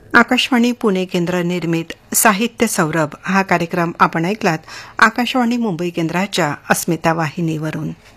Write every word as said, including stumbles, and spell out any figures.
आकाशवाणी पुणे केंद्र निर्मित साहित्य सौरभ हा कार्यक्रम आपण ऐकलात आकाशवाणी मुंबई केंद्राच्या अस्मिता वाहिनीवरून.